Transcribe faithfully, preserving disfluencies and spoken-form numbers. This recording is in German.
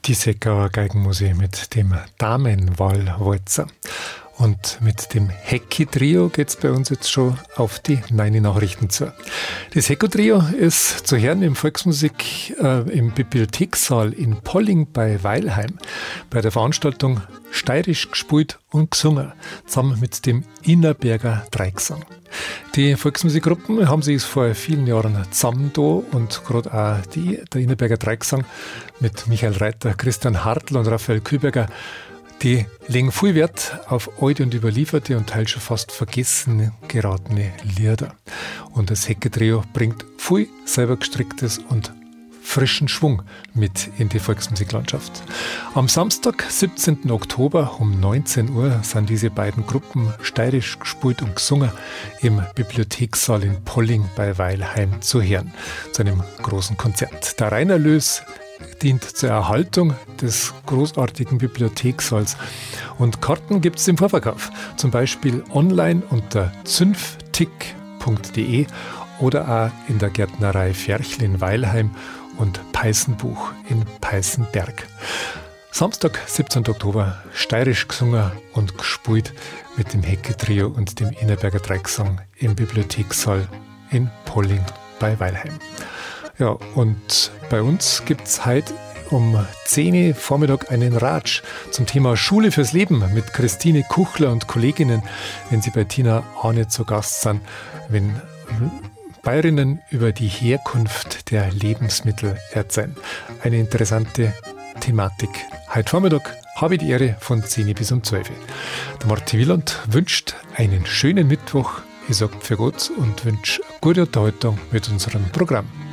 Die Seckauer Geigenmusik mit dem Damenwahlwalzer. Und mit dem Hecki-Trio geht es bei uns jetzt schon auf die neuen Nachrichten zu. Das Hecki-Trio ist zu hören im Volksmusik äh, im Bibliothekssaal in Polling bei Weilheim bei der Veranstaltung Steirisch gespielt und gesungen, zusammen mit dem Innerberger Dreigesang. Die Volksmusikgruppen haben sich vor vielen Jahren zusammen da und gerade auch die, der Innerberger Dreigesang mit Michael Reiter, Christian Hartl und Raphael Kühlberger, die legen viel Wert auf alte und überlieferte und teils schon fast vergessen geratene Lieder. Und das Hecki-Trio bringt viel selber gestricktes und frischen Schwung mit in die Volksmusiklandschaft. Am Samstag, siebzehnten Oktober um neunzehn Uhr sind diese beiden Gruppen steirisch gespielt und gesungen im Bibliothekssaal in Polling bei Weilheim zu hören, zu einem großen Konzert. Der Reinerlös dient zur Erhaltung des großartigen Bibliothekssaals. Und Karten gibt es im Vorverkauf, zum Beispiel online unter zünftig punkt de oder auch in der Gärtnerei Ferchl in Weilheim und Peißenbuch in Peißenberg. Samstag, siebzehnten Oktober, steirisch gesungen und gespielt mit dem Hecki-Trio und dem Innerberger Dreigesang im Bibliothekssaal in Polling bei Weilheim. Ja, und bei uns gibt es heute um zehn Uhr Vormittag einen Ratsch zum Thema Schule fürs Leben mit Christine Kuchler und Kolleginnen, wenn sie bei Tina Arne zu Gast sind, wenn Bayerinnen über die Herkunft der Lebensmittel erzählen. Eine interessante Thematik. Heute Vormittag habe ich die Ehre von zehn Uhr bis um zwölf Uhr. Der Martin Wieland wünscht einen schönen Mittwoch. Ich sage für Gott und wünsche gute Unterhaltung mit unserem Programm.